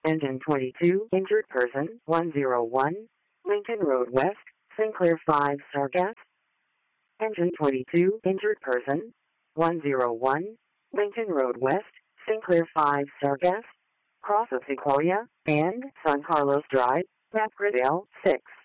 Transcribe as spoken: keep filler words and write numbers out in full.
Engine twenty-two, injured person, one oh one, Lincoln Road West, Sinclair five star gas. Engine twenty-two, injured person, one oh one, Lincoln Road West, Sinclair five star gas. Cross of Sequoia and San Carlos Drive, Rapgrid L six.